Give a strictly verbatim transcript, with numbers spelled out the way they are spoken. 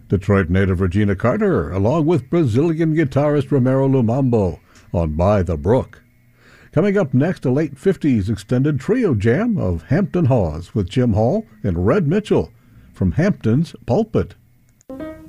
Detroit native Regina Carter, along with Brazilian guitarist Romero Lumambo on By the Brook. Coming up next, a late fifties extended trio jam of Hampton Hawes with Jim Hall and Red Mitchell from Hampton's Pulpit.